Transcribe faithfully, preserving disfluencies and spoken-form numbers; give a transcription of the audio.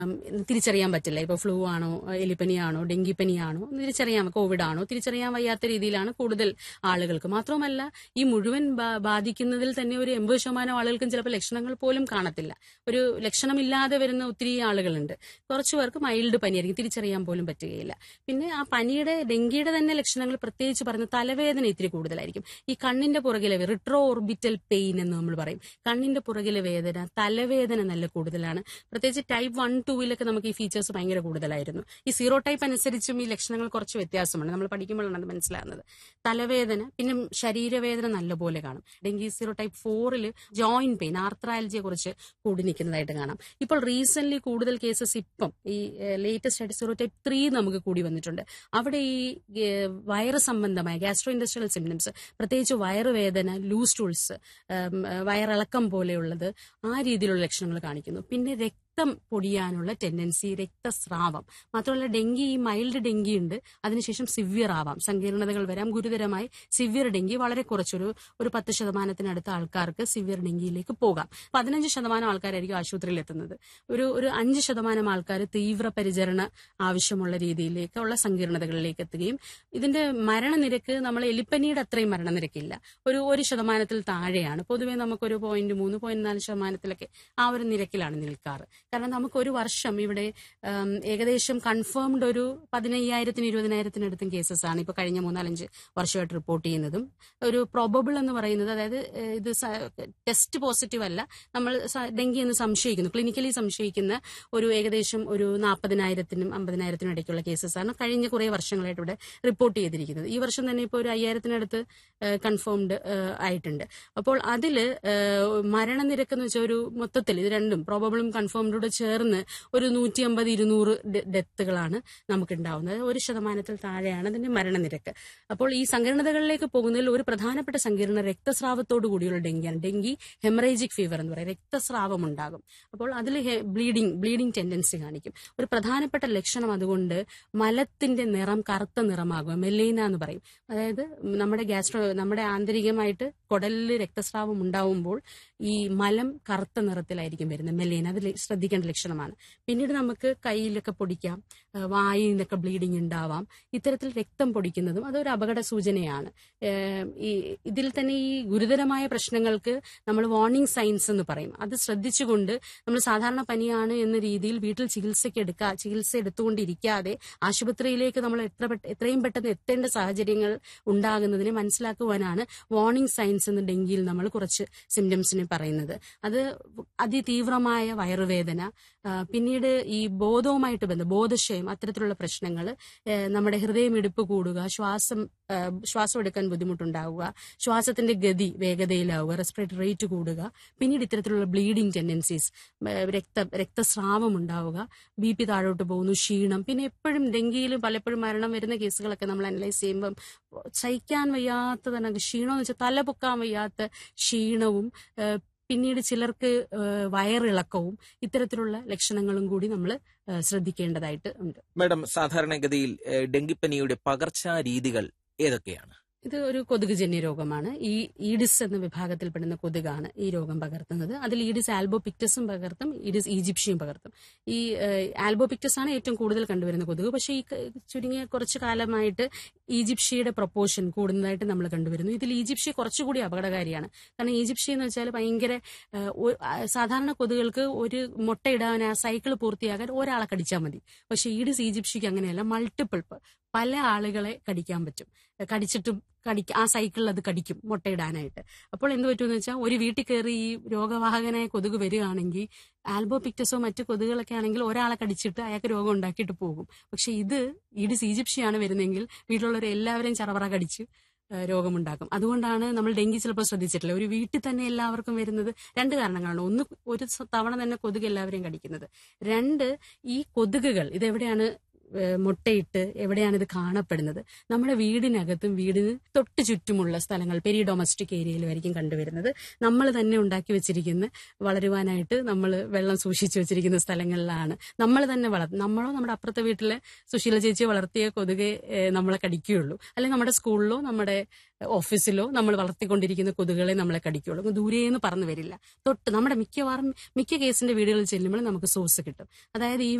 തിരിച്ചറിയാൻ പറ്റില്ല. ഇപ്പോൾ ഫ്ലൂ ആണോ, എലിപ്പനിയാണോ, ഡെങ്കിപ്പനിയാണോ തിരിച്ചറിയാൻ, കോവിഡ് ആണോ തിരിച്ചറിയാൻ വയ്യാത്ത രീതിയിലാണ് കൂടുതൽ ആളുകൾക്ക്. മാത്രമല്ല, ഈ മുഴുവൻ ബാധിക്കുന്നതിൽ തന്നെ ഒരു എൺപത് ശതമാനം ആളുകൾക്കും ചിലപ്പോൾ ലക്ഷണങ്ങൾ പോലും കാണത്തില്ല. ഒരു ലക്ഷണമില്ലാതെ വരുന്ന ഒത്തിരി ആളുകളുണ്ട്. കുറച്ചു പേർക്ക് മൈൽഡ് പനിയായിരിക്കും, തിരിച്ചറിയാൻ പോലും പറ്റുകയില്ല. പിന്നെ ആ പനിയുടെ, ഡെങ്കിയുടെ തന്നെ ലക്ഷണങ്ങൾ പ്രത്യേകിച്ച് പറഞ്ഞ തലവേദന ഇത്തിരി കൂടുതലായിരിക്കും. ഈ കണ്ണിന്റെ പുറകിലെ റിട്രോ ഓർബിറ്റൽ പെയിൻ എന്ന് നമ്മൾ പറയും. കണ്ണിന്റെ പുറകിലെ വേദന, തലവേദന നല്ല കൂടുതലാണ്. പ്രത്യേകിച്ച് ടൈപ്പ് വൺ ടൂവിലൊക്കെ നമുക്ക് ഈ ഫീച്ചേഴ്സ് ഭയങ്കര കൂടുതലായിരുന്നു. ഈ സീറോ ടൈപ്പ് അനുസരിച്ചും ഈ ലക്ഷണങ്ങൾ കുറച്ച് വ്യത്യാസമുണ്ട്. നമ്മൾ പഠിക്കുമ്പോഴാണ് അത് മനസ്സിലാകുന്നത്. തലവേദന, പിന്നെ ശരീരവേദന നല്ലപോലെ കാണും. ഡെങ്കി സീറോ ടൈപ്പ് ഫോറിൽ ജോയിന്റ് പെയിൻ, ആർത്രാലജിയെ കുറിച്ച് കൂടി നിൽക്കുന്നതായിട്ട് കാണാം. ഇപ്പോൾ റീസെന്റ് കൂടുതൽ കേസസ് ഇപ്പം ഈ ലേറ്റസ്റ്റ് ആയിട്ട് സീറോ ടൈപ്പ് ത്രീ നമുക്ക് കൂടി വന്നിട്ടുണ്ട്. അവിടെ ഈ വയറ് സംബന്ധമായ ഗ്യാസ്ട്രോ ഇൻഡസ്ട്രിയൽ സിംപ്റ്റംസ്, പ്രത്യേകിച്ച് വയറുവേദന, ലൂസ് ടൂൾസ്, വയറിളക്കം പോലെയുള്ളത്, ആ രീതിയിലുള്ള ലക്ഷണങ്ങൾ കാണിക്കുന്നു. പിന്നെ രക്തം പൊടിയാനുള്ള ടെൻഡൻസി, രക്തസ്രാവം. മാത്രമല്ല, ഡെങ്കി ഈ മൈൽഡ് ഡെങ്കി ഉണ്ട്, അതിനുശേഷം സിവിയർ ആവാം, സങ്കീർണതകൾ വരാം. ഗുരുതരമായി സിവിയർ ഡെങ്കി വളരെ കുറച്ചൊരു ഒരു പത്ത് ശതമാനത്തിനടുത്ത ആൾക്കാർക്ക് സിവിയർ ഡെങ്കിയിലേക്ക് പോകാം. പതിനഞ്ച് ശതമാനം ആൾക്കാരായിരിക്കും ആശുപത്രിയിൽ എത്തുന്നത്. ഒരു ഒരു അഞ്ച് ശതമാനം ആൾക്കാർ തീവ്ര പരിചരണ ആവശ്യമുള്ള രീതിയിലേക്കുള്ള സങ്കീർണതകളിലേക്ക് എത്തുകയും, ഇതിന്റെ മരണനിരക്ക് നമ്മൾ എലിപ്പനിയുടെ അത്രയും മരണനിരക്കില്ല, ഒരു ഒരു ശതമാനത്തിൽ താഴെയാണ്. പൊതുവെ നമുക്കൊരു പോയിന്റ് മൂന്ന് പോയിന്റ് നാല് ശതമാനത്തിലൊക്കെ ആ ഒരു നിരക്കിലാണ് നിൽക്കാറ്. കാരണം നമുക്ക് ഒരു വർഷം ഇവിടെ ഏകദേശം കൺഫേംഡ് ഒരു പതിനയ്യായിരത്തിന് ഇരുപതിനായിരത്തിനടുത്തും കേസസ് ആണ് ഇപ്പൊ കഴിഞ്ഞ മൂന്നാലഞ്ച് വർഷമായിട്ട് റിപ്പോർട്ട് ചെയ്യുന്നതും. ഒരു പ്രോബബിൾ എന്ന് പറയുന്നത്, അതായത് ഇത് ടെസ്റ്റ് പോസിറ്റീവ് അല്ല, നമ്മൾ ഡെങ്കി എന്ന് സംശയിക്കുന്നു, ക്ലിനിക്കലി സംശയിക്കുന്ന ഒരു ഏകദേശം ഒരു നാൽപ്പതിനായിരത്തിനും അമ്പതിനായിരത്തിനും ഇടയ്ക്കുള്ള കേസസ് ആണ് കഴിഞ്ഞ കുറെ വർഷങ്ങളായിട്ട് ഇവിടെ റിപ്പോർട്ട് ചെയ്തിരിക്കുന്നത്. ഈ വർഷം തന്നെ ഇപ്പോൾ ഒരു അയ്യായിരത്തിനടുത്ത് കൺഫേംഡ് ആയിട്ടുണ്ട്. അപ്പോൾ അതില് മരണനിരക്ക് എന്ന് വെച്ചാൽ ഒരു മൊത്തത്തിൽ ഇത് രണ്ടും പ്രോബബിളും കൺഫേംഡോട് ചേർന്ന് ഒരു നൂറ്റി അമ്പത് ഇരുന്നൂറ് ഡെത്തുകളാണ് നമുക്ക് ഉണ്ടാവുന്നത്. ഒരു ശതമാനത്തിൽ താഴെയാണ് അതിന്റെ മരണനിരക്ക്. അപ്പോൾ ഈ സങ്കീർണതകളിലേക്ക് പോകുന്നതിൽ ഒരു പ്രധാനപ്പെട്ട സങ്കീർണ രക്തസ്രാവത്തോടു കൂടിയുള്ള ഡെങ്കിയാണ്. ഡെങ്കി ഹെമറേജിക് ഫീവർ എന്ന് പറയും, രക്തസ്രാവം ഉണ്ടാകും. അപ്പോൾ അതിൽ ബ്ലീഡിംഗ് ബ്ലീഡിംഗ് ടെൻഡൻസി കാണിക്കും. ഒരു പ്രധാനപ്പെട്ട ലക്ഷണം അതുകൊണ്ട് മലത്തിന്റെ നിറം കറുത്ത നിറമാകും, മെലൈന എന്ന് പറയും. അതായത് നമ്മുടെ ഗ്യാസ്ട്രോ നമ്മുടെ ആന്തരികമായിട്ട് കുടലിൽ രക്തസ്രാവം ഉണ്ടാവുമ്പോൾ ഈ മലം കറുത്ത നിറത്തിലായിരിക്കും വരുന്നത്, മെലൈന. അത് ശ്രദ്ധിക്കേണ്ട ലക്ഷണമാണ്. പിന്നീട് നമുക്ക് കയ്യിലൊക്കെ പൊടിക്കാം, വായിലൊക്കെ ബ്ലീഡിംഗ് ഉണ്ടാവാം. ഇത്തരത്തിൽ രക്തം പൊടിക്കുന്നതും അതൊരു അപകട സൂചനയാണ്. ഈ ഇതിൽ തന്നെ ഈ ഗുരുതരമായ പ്രശ്നങ്ങൾക്ക് നമ്മൾ വാർണിംഗ് സൈൻസ് എന്ന് പറയും. അത് ശ്രദ്ധിച്ചുകൊണ്ട് നമ്മൾ സാധാരണ പനിയാണ് എന്ന രീതിയിൽ വീട്ടിൽ ചികിത്സയ്ക്ക് എടുക്കാ ചികിത്സ എടുത്തുകൊണ്ടിരിക്കാതെ ആശുപത്രിയിലേക്ക് നമ്മൾ എത്ര എത്രയും പെട്ടെന്ന് എത്തേണ്ട സാഹചര്യങ്ങൾ ഉണ്ടാകുന്നതിനെ മനസ്സിലാക്കുവാനാണ് വാർണിംഗ് സൈൻസ് എന്ന് ഡെങ്കിയിൽ നമ്മൾ കുറച്ച് സിംറ്റംസിനെ പറയുന്നത്. അത് അതിതീവ്രമായ വയറുവേദന, പിന്നീട് ഈ ബോധവുമായിട്ട് ബന്ധം ബോധക്ഷയം, അത്തരത്തിലുള്ള പ്രശ്നങ്ങൾ, നമ്മുടെ ഹൃദയമിടിപ്പ് കൂടുക, ശ്വാസം ശ്വാസം എടുക്കാൻ ബുദ്ധിമുട്ടുണ്ടാവുക, ശ്വാസത്തിന്റെ ഗതി വേഗതയിലാവുക, റെസ്പിറേറ്ററി റേറ്റ് കൂടുക, പിന്നീട് ഇത്തരത്തിലുള്ള ബ്ലീഡിംഗ് ടെൻഡൻസീസ്, രക്ത രക്തസ്രാവം ഉണ്ടാവുക, ബി പി താഴോട്ട് പോകുന്നു, ക്ഷീണം. പിന്നെ എപ്പോഴും ഡെങ്കിയിൽ പലപ്പോഴും മരണം വരുന്ന കേസുകളൊക്കെ നമ്മൾ അനലൈസ് ചെയ്യുമ്പം സഹിക്കാൻ വയ്യാത്ത തന്നെ ക്ഷീണം എന്ന് വെച്ചാൽ തല പൊക്കാൻ വയ്യാത്ത ക്ഷീണവും, പിന്നീട് ചിലർക്ക് വയറിളക്കവും, ഇത്തരത്തിലുള്ള ലക്ഷണങ്ങളും കൂടി നമ്മൾ ശ്രദ്ധിക്കേണ്ടതായിട്ട് ഉണ്ട്. മാഡം, സാധാരണഗതിയിൽ ഡെങ്കിപ്പനിയുടെ പകർച്ചാ രീതികൾ ഏതൊക്കെയാണ്? ഇത് ഒരു കൊതുകുജന്യ രോഗമാണ്. ഈ ഈഡിസ് എന്ന വിഭാഗത്തിൽപ്പെടുന്ന കൊതുകാണ് ഈ രോഗം പകർത്തുന്നത്. അതിൽ ഈഡിസ് ആൽബോപിക്ടസും പകർത്തും, ഈഡിസ് ഈജിപ്ഷ്യയും പകർത്തും. ഈ ആൽബോപിക്ടസ് ആണ് ഏറ്റവും കൂടുതൽ കണ്ടുവരുന്ന കൊതുക്. പക്ഷേ ഈ ചുരുങ്ങിയ കുറച്ചു കാലമായിട്ട് ഈജിപ്ഷ്യയുടെ പ്രൊപ്പോർഷൻ കൂടുന്നതായിട്ട് നമ്മൾ കണ്ടുവരുന്നു. ഇതിൽ ഈജിപ്ഷ്യ കുറച്ചുകൂടി അപകടകാരിയാണ്. കാരണം ഈജിപ്ഷ്യ എന്ന് വെച്ചാൽ ഭയങ്കര, സാധാരണ കൊതുകൾക്ക് ഒരു മുട്ടയിടാൻ ആ സൈക്കിൾ പൂർത്തിയാക്കാൻ ഒരാളെ കടിച്ചാൽ മതി. പക്ഷെ ഈഡിസ് ഈജിപ്ഷ്യക്ക് അങ്ങനെയല്ല, മൾട്ടിപ്പിൾ പല ആളുകളെ കടിക്കാൻ പറ്റും. കടിച്ചിട്ടും കടിക്ക ആ സൈക്കിളിൽ അത് കടിക്കും മുട്ടയിടാനായിട്ട്. അപ്പോൾ എന്ത് പറ്റുമെന്ന് വെച്ചാൽ, ഒരു വീട്ടിൽ കയറി ഈ രോഗവാഹകനായ കൊതുക് വരികയാണെങ്കിൽ ആൽബോപിക്ടസോ മറ്റു കൊതുകുകളൊക്കെ ആണെങ്കിൽ ഒരാളെ കടിച്ചിട്ട് അയാൾക്ക് രോഗം ഉണ്ടാക്കിയിട്ട് പോകും. പക്ഷെ ഇത് ഈഡിസ് ഈജിപ്ഷ്യയാണ് വരുന്നതെങ്കിൽ വീട്ടിലുള്ളവർ എല്ലാവരെയും ചറവറ കടിച്ച് രോഗമുണ്ടാക്കും. അതുകൊണ്ടാണ് നമ്മൾ ഡെങ്കി ചിലപ്പോൾ ശ്രദ്ധിച്ചിട്ടില്ല, ഒരു വീട്ടിൽ തന്നെ എല്ലാവർക്കും വരുന്നത് രണ്ട് കാരണങ്ങളാണ്. ഒന്ന്, ഒരു തവണ തന്നെ കൊതുക് എല്ലാവരെയും കടിക്കുന്നത്. രണ്ട്, ഈ കൊതുകുകൾ ഇതെവിടെയാണ് ഏഹ്, മുട്ടയിട്ട് എവിടെയാണ് ഇത് കാണപ്പെടുന്നത്? നമ്മുടെ വീടിനകത്തും വീടിന് തൊട്ട് ചുറ്റുമുള്ള സ്ഥലങ്ങൾ, പെരി ഡൊമസ്റ്റിക് ഏരിയയിലുമായിരിക്കും കണ്ടുവരുന്നത്. നമ്മൾ തന്നെ ഉണ്ടാക്കി വെച്ചിരിക്കുന്ന, വളരുവാനായിട്ട് നമ്മൾ വെള്ളം സൂക്ഷിച്ചു വെച്ചിരിക്കുന്ന സ്ഥലങ്ങളിലാണ്. നമ്മൾ തന്നെ വളർ നമ്മളോ നമ്മുടെ അപ്പുറത്തെ വീട്ടിലെ സുശീല ചേച്ചി വളർത്തിയ കൊതുകെ ഏഹ്, നമ്മളെ കടിക്കുകയുള്ളൂ. അല്ലെങ്കിൽ നമ്മുടെ സ്കൂളിലോ നമ്മുടെ ഓഫീസിലോ നമ്മൾ വളർത്തിക്കൊണ്ടിരിക്കുന്ന കൊതുകുകളെ നമ്മളെ കടിക്കുകയുള്ളൂ. ദൂരേന്ന് പറന്നു വരില്ല. തൊട്ട് നമ്മുടെ മിക്കവാറും മിക്ക കേസിന്റെ വീടുകളിൽ ചെല്ലുമ്പോൾ നമുക്ക് സോഴ്സ് കിട്ടും. അതായത് ഈ